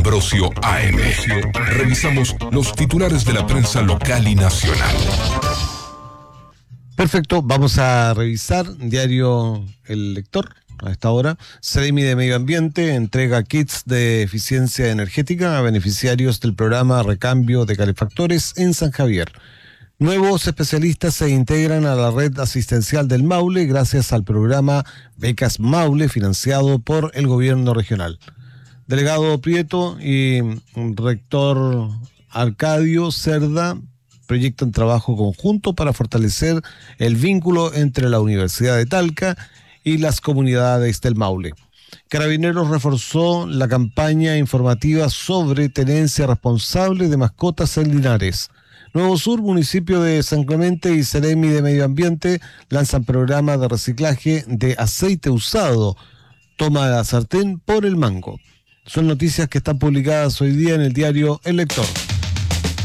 Ambrosio AM. Revisamos los titulares de la prensa local y nacional. Perfecto, vamos a revisar diario El Lector. A esta hora, Seremi de Medio Ambiente entrega kits de eficiencia energética a beneficiarios del programa Recambio de Calefactores en San Javier. Nuevos especialistas se integran a la red asistencial del Maule gracias al programa Becas Maule financiado por el gobierno regional. Delegado Prieto y rector Arcadio Cerda proyectan trabajo conjunto para fortalecer el vínculo entre la Universidad de Talca y las comunidades del Maule. Carabineros reforzó la campaña informativa sobre tenencia responsable de mascotas en Linares. Nuevo Sur, municipio de San Clemente y Seremi de Medio Ambiente lanzan programa de reciclaje de aceite usado. Toma la sartén por el mango. Son noticias que están publicadas hoy día en el diario El Lector.